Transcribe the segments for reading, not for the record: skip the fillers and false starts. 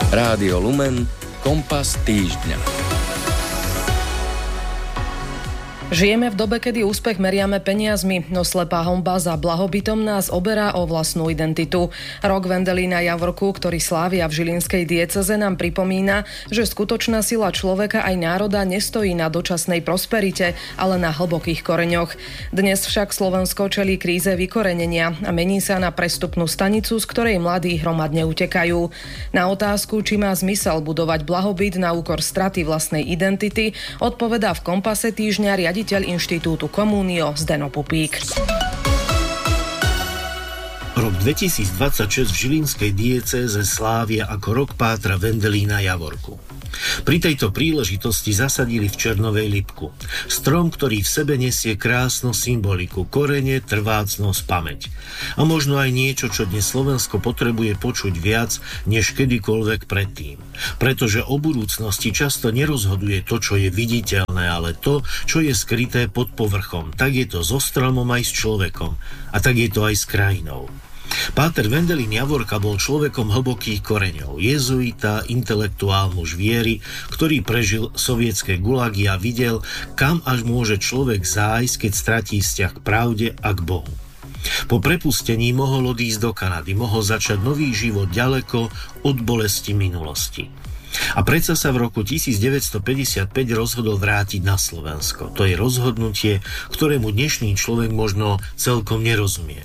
Rádio Lumen, kompas týždňa. Žijeme v dobe, kedy úspech meriame peniazmi, no slepá honba za blahobytom nás oberá o vlastnú identitu. Rok Vendelína Javorku, ktorý slávia v žilinskej dieceze, nám pripomína, že skutočná sila človeka aj národa nestojí na dočasnej prosperite, ale na hlbokých koreňoch. Dnes však Slovensko čelí kríze vykorenenia a mení sa na prestupnú stanicu, z ktorej mladí hromadne utekajú. Na otázku, či má zmysel budovať blahobyt na úkor straty vlastnej identity, odpovedá v Kompase týždňa riaditeľ Inštitútu Communio Zdeno Pupík. Rok 2026 v žilinskej diecéze slávia ako rok pátra Vendelína Javorku. Pri tejto príležitosti zasadili v Černovej Lipku strom, ktorý v sebe nesie krásnu symboliku, korene, trvácnosť, pamäť. A možno aj niečo, čo dnes Slovensko potrebuje počuť viac než kedykoľvek predtým. Pretože o budúcnosti často nerozhoduje to, čo je viditeľné, ale to, čo je skryté pod povrchom. Tak je to so stromom aj s človekom. A tak je to aj s krajinou. Páter Vendelín Javorka bol človekom hlbokých koreňov, jezuita, intelektuál, muž viery, ktorý prežil sovietské gulagy a videl, kam až môže človek zájsť, keď stratí vzťah k pravde a k Bohu. Po prepustení mohol odísť do Kanady, mohol začať nový život ďaleko od bolesti minulosti. A predsa sa v roku 1955 rozhodol vrátiť na Slovensko. To je rozhodnutie, ktorému dnešný človek možno celkom nerozumie.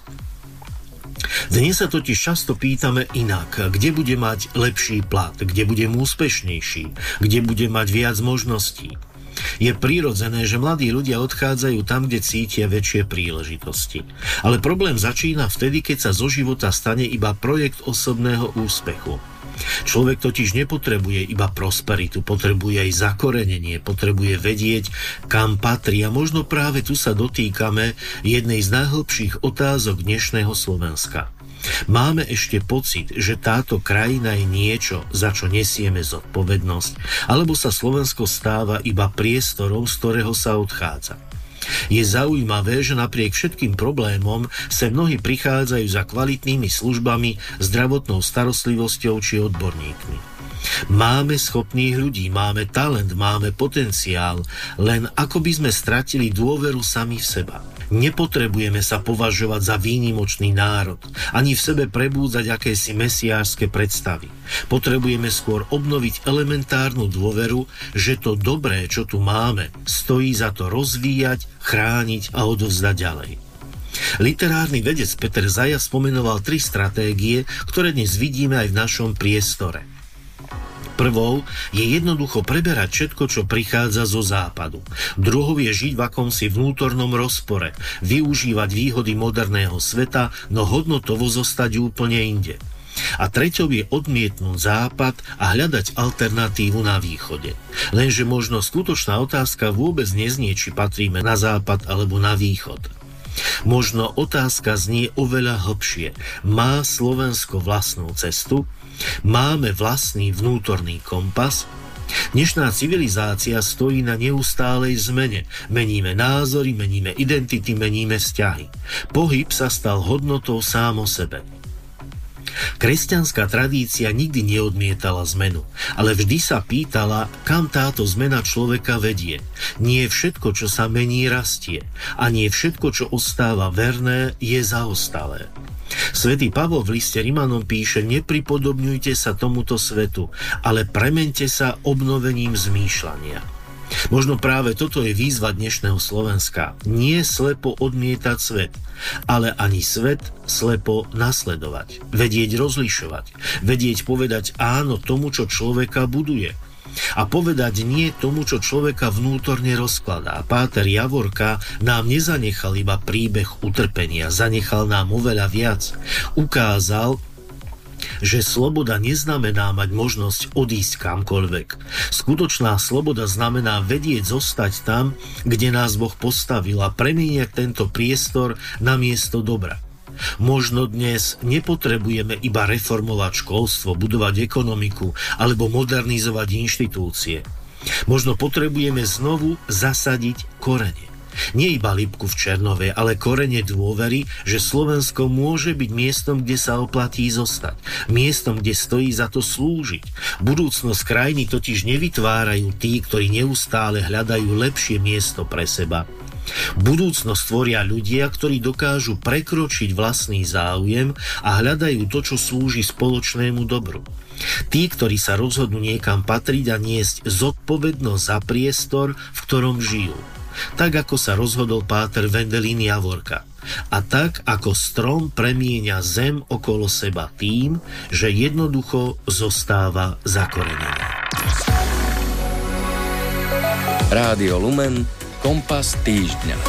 Dnes sa totiž často pýtame inak, kde bude mať lepší plat, kde budem úspešnejší, kde bude mať viac možností. Je prirodzené, že mladí ľudia odchádzajú tam, kde cítia väčšie príležitosti. Ale problém začína vtedy, keď sa zo života stane iba projekt osobného úspechu. Človek totiž nepotrebuje iba prosperitu, potrebuje aj zakorenenie, potrebuje vedieť, kam patrí a možno práve tu sa dotýkame jednej z najhlbších otázok dnešného Slovenska. Máme ešte pocit, že táto krajina je niečo, za čo nesieme zodpovednosť, alebo sa Slovensko stáva iba priestorom, z ktorého sa odchádza. Je zaujímavé, že napriek všetkým problémom sa mnohí prichádzajú za kvalitnými službami, zdravotnou starostlivosťou či odborníkmi. Máme schopných ľudí, máme talent, máme potenciál, len ako by sme stratili dôveru sami v seba. Nepotrebujeme sa považovať za výnimočný národ, ani v sebe prebúdzať akési mesiášske predstavy. Potrebujeme skôr obnoviť elementárnu dôveru, že to dobré, čo tu máme, stojí za to rozvíjať, chrániť a odovzdať ďalej. Literárny vedec Peter Zajac spomenoval 3 stratégie, ktoré dnes vidíme aj v našom priestore. Prvou je jednoducho preberať všetko, čo prichádza zo západu. Druhou je žiť v akomsi vnútornom rozpore, využívať výhody moderného sveta, no hodnotovo zostať úplne inde. A treťou je odmietnúť západ a hľadať alternatívu na východe. Lenže možno skutočná otázka vôbec neznie, či patríme na západ alebo na východ. Možno otázka znie oveľa hlbšie. Má Slovensko vlastnú cestu? Máme vlastný vnútorný kompas? Dnešná civilizácia stojí na neustálej zmene. Meníme názory, meníme identity, meníme vzťahy. Pohyb sa stal hodnotou sám o sebe. Kresťanská tradícia nikdy neodmietala zmenu, ale vždy sa pýtala, kam táto zmena človeka vedie. Nie všetko, čo sa mení, rastie, a nie všetko, čo ostáva verné, je zaostalé. Svätý Pavol v liste Rimanom píše: nepripodobňujte sa tomuto svetu, ale premente sa obnovením zmýšľania. Možno práve toto je výzva dnešného Slovenska. Nie slepo odmietať svet, ale ani svet slepo nasledovať. Vedieť rozlišovať. Vedieť povedať áno tomu, čo človeka buduje. A povedať nie tomu, čo človeka vnútorne rozkladá. Páter Javorka nám nezanechal iba príbeh utrpenia, zanechal nám oveľa viac. Ukázal, že sloboda neznamená mať možnosť odísť kamkoľvek. Skutočná sloboda znamená vedieť zostať tam, kde nás Boh postavil, a premieniať tento priestor na miesto dobra. Možno dnes nepotrebujeme iba reformovať školstvo, budovať ekonomiku alebo modernizovať inštitúcie. Možno potrebujeme znovu zasadiť korene. Nie iba lipku v Černove, ale korene dôvery, že Slovensko môže byť miestom, kde sa oplatí zostať. Miestom, kde stojí za to slúžiť. Budúcnosť krajiny totiž nevytvárajú tí, ktorí neustále hľadajú lepšie miesto pre seba. Budúcnosť tvoria ľudia, ktorí dokážu prekročiť vlastný záujem a hľadajú to, čo slúži spoločnému dobru. Tí, ktorí sa rozhodnú niekam patriť a niesť zodpovednosť za priestor, v ktorom žijú. Tak ako sa rozhodol páter Wendelín Javorka. A tak ako strom premieňa zem okolo seba tým, že jednoducho zostáva zakorenený. Rádio Lumen, kompas týždňa.